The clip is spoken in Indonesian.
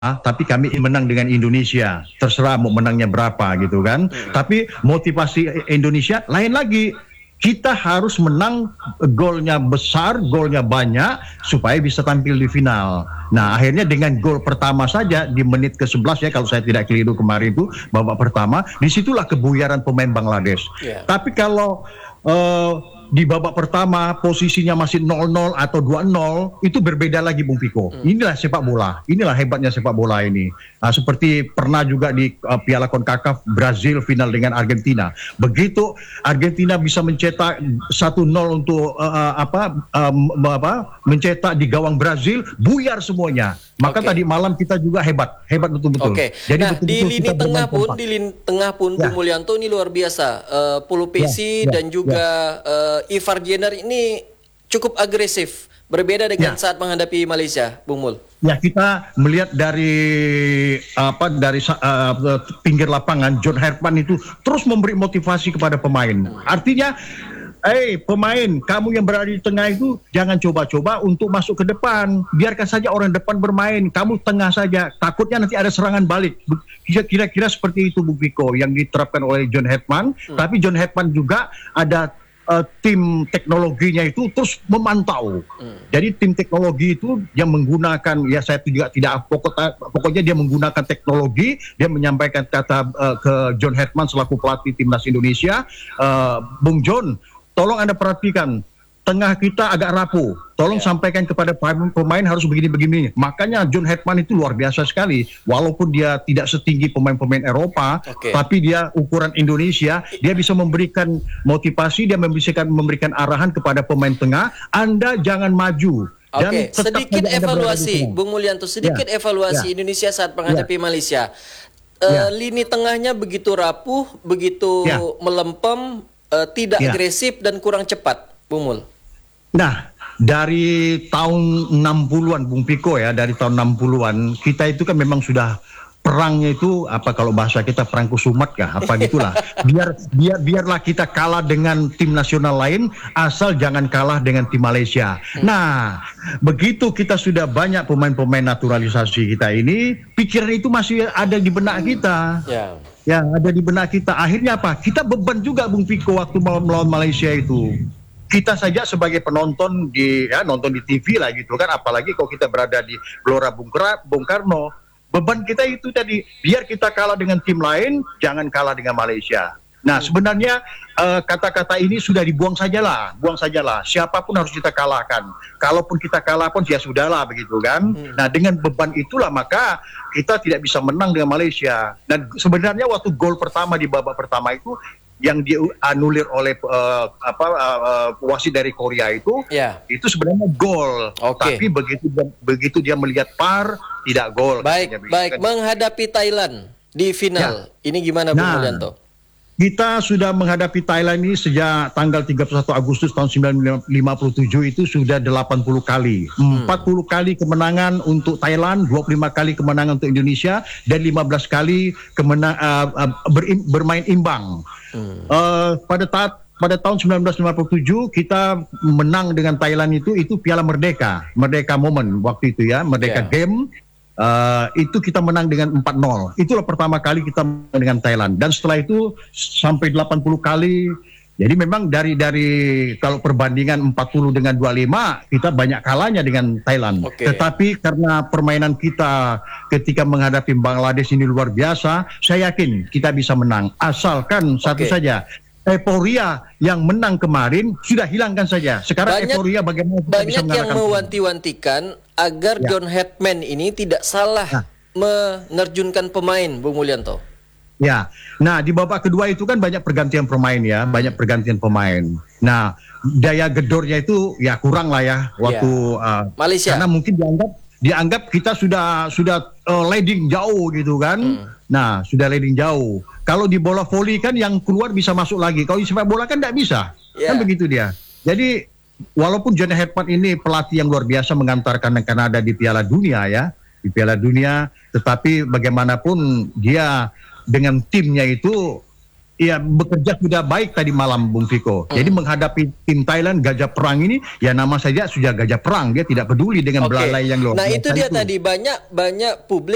tapi kami menang dengan Indonesia. Terserah mau menangnya berapa gitu kan. Tapi motivasi Indonesia lain lagi. Kita harus menang, golnya besar, golnya banyak supaya bisa tampil di final. Nah, akhirnya dengan gol pertama saja di menit ke-11 ya, kalau saya tidak keliru kemarin itu babak pertama, disitulah kebuyaran pemain Bangladesh. Tapi kalau di babak pertama posisinya masih 0-0 atau 2-0, itu berbeda lagi Bung Piko. Inilah sepak bola, inilah hebatnya sepak bola ini. Seperti pernah juga di Piala CONCACAF Brazil final dengan Argentina. Begitu Argentina bisa mencetak 1-0 untuk mencetak di gawang Brazil, buyar semuanya. Maka tadi malam kita juga hebat betul-betul. Jadi nah, di lini tengah pun Bung Mulyanto ini luar biasa. Pulupesi dan juga Ivar Jenner ini cukup agresif, berbeda dengan saat menghadapi Malaysia, Bung Mul. Ya, kita melihat dari pinggir lapangan, John Herdman itu terus memberi motivasi kepada pemain. Artinya, pemain, kamu yang berada di tengah itu jangan coba-coba untuk masuk ke depan. Biarkan saja orang depan bermain, kamu tengah saja. Takutnya nanti ada serangan balik. Kira-kira seperti itu Bung Piko yang diterapkan oleh John Herdman. Tapi John Herdman juga ada tim teknologinya itu terus memantau. Jadi tim teknologi itu yang menggunakan, ya saya juga tidak pokoknya dia menggunakan teknologi, dia menyampaikan kata ke John Herdman selaku pelatih timnas Indonesia, Bung John, tolong Anda perhatikan, tengah kita agak rapuh. Tolong sampaikan kepada pemain harus begini-begini. Makanya John Herdman itu luar biasa sekali. Walaupun dia tidak setinggi pemain-pemain Eropa, tapi dia ukuran Indonesia, dia bisa memberikan motivasi, dia bisa memberikan arahan kepada pemain tengah, Anda jangan maju. Sedikit evaluasi, Bung Mulyanto, sedikit evaluasi Indonesia saat menghadapi Malaysia. Lini tengahnya begitu rapuh, begitu melempem, tidak agresif dan kurang cepat, Bung Mul. Nah, dari tahun 60-an Bung Piko ya, dari tahun 60-an kita itu kan memang sudah perangnya itu kalau bahasa kita perang kusumat kah apa gitulah. Biarlah kita kalah dengan tim nasional lain asal jangan kalah dengan tim Malaysia. Nah, begitu kita sudah banyak pemain-pemain naturalisasi kita ini, pikiran itu masih ada di benak kita. Ya, ada di benak kita. Akhirnya apa? Kita beban juga Bung Piko waktu melawan Malaysia itu. Kita saja sebagai penonton nonton di TV lah gitu kan, apalagi kalau kita berada di Gelora Bung Karno, beban kita itu tadi, biar kita kalah dengan tim lain, jangan kalah dengan Malaysia. Nah, sebenarnya kata-kata ini sudah buang sajalah. Siapapun harus kita kalahkan. Kalaupun kita kalah pun ya sudahlah begitu kan. Nah, dengan beban itulah maka kita tidak bisa menang dengan Malaysia. Dan sebenarnya waktu gol pertama di babak pertama itu yang dianulir oleh wasit dari Korea itu sebenarnya gol. Tapi begitu dia melihat VAR tidak gol. Baik. Menghadapi Thailand di final, ini gimana Bung Mulyanto? Kita sudah menghadapi Thailand ini sejak tanggal 31 Agustus tahun 1957 itu sudah 80 kali. 40 kali kemenangan untuk Thailand, 25 kali kemenangan untuk Indonesia, dan 15 kali bermain imbang. Pada tahun 1957 kita menang dengan Thailand itu Piala Merdeka Moment waktu itu ya, Merdeka Game. Itu kita menang dengan 4-0. Itulah pertama kali kita menang dengan Thailand. Dan setelah itu sampai 80 kali. Jadi memang dari kalau perbandingan 40 dengan 25, kita banyak kalahnya dengan Thailand. Tetapi karena permainan kita ketika menghadapi Bangladesh ini luar biasa, saya yakin kita bisa menang. Asalkan satu saja, euforia yang menang kemarin sudah hilangkan saja. Sekarang euforia bagaimana kita bisa mengalahkan. Banyak yang mewanti-wantikan agar John Herdman ini tidak salah menerjunkan pemain, Bung Mulyanto. Ya, nah di babak kedua itu kan banyak pergantian pemain ya, Nah, daya gedornya itu ya kurang lah ya waktu Malaysia. Karena mungkin dianggap kita sudah leading jauh gitu kan. Nah, sudah leading jauh. Kalau di bola voli kan yang keluar bisa masuk lagi. Kalau di sepak bola kan tidak bisa. Kan begitu dia. Jadi walaupun John Herdman ini pelatih yang luar biasa mengantarkan Kanada di Piala Dunia ya, tetapi bagaimanapun dia dengan timnya itu bekerja sudah baik tadi malam Bung Piko. Jadi menghadapi tim Thailand gajah perang ini ya nama saja sudah gajah perang, dia tidak peduli dengan belalai yang luar biasa. Nah, itu dia tadi banyak publik